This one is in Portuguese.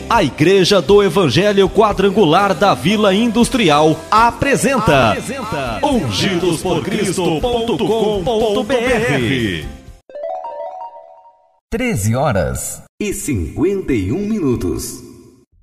A Igreja do Evangelho Quadrangular da Vila Industrial apresenta ungidosporcristo.com.br. 13h51.